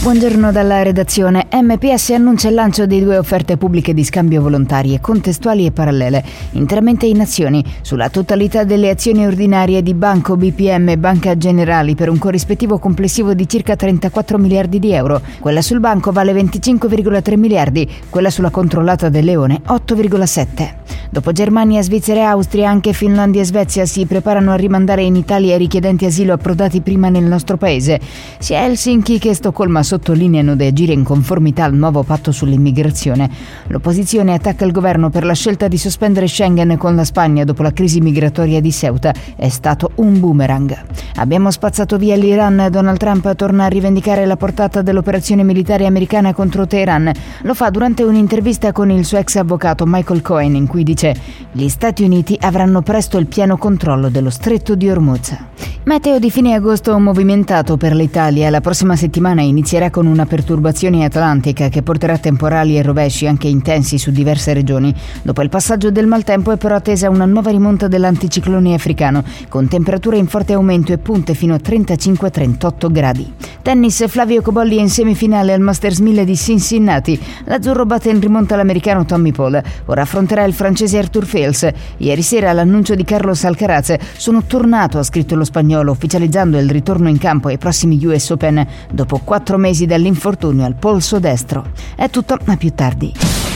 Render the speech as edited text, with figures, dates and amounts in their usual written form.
Buongiorno dalla redazione. MPS annuncia il lancio di 2 offerte pubbliche di scambio volontarie, contestuali e parallele, interamente in azioni, sulla totalità delle azioni ordinarie di Banco, BPM e Banca Generali per un corrispettivo complessivo di circa 34 miliardi di euro. Quella sul banco vale 25,3 miliardi, quella sulla controllata del Leone 8,7. Dopo Germania, Svizzera e Austria, anche Finlandia e Svezia si preparano a rimandare in Italia i richiedenti asilo approdati prima nel nostro paese. Sia Helsinki che Stoccolma sottolineano di agire in conformità al nuovo patto sull'immigrazione. L'opposizione attacca il governo per la scelta di sospendere Schengen con la Spagna dopo la crisi migratoria di Ceuta. È stato un boomerang. Abbiamo spazzato via l'Iran. Donald Trump torna a rivendicare la portata dell'operazione militare americana contro Teheran. Lo fa durante un'intervista con il suo ex avvocato Michael Cohen, in cui dice: gli Stati Uniti avranno presto il pieno controllo dello stretto di Hormuz. Meteo di fine agosto movimentato per l'Italia. La prossima settimana inizierà con una perturbazione atlantica che porterà temporali e rovesci anche intensi su diverse regioni. Dopo il passaggio del maltempo è però attesa una nuova rimonta dell'anticiclone africano, con temperature in forte aumento e punte fino a 35-38 gradi. Tennis, Flavio Cobolli è in semifinale al Masters 1000 di Cincinnati. L'azzurro batte in rimonta l'americano Tommy Paul. Ora affronterà il francese Arthur Fils. Ieri sera all'annuncio di Carlos Alcaraz: sono tornato, ha scritto lo spagnolo, ufficializzando il ritorno in campo ai prossimi US Open dopo 4 mesi dall'infortunio al polso destro. È tutto, a più tardi.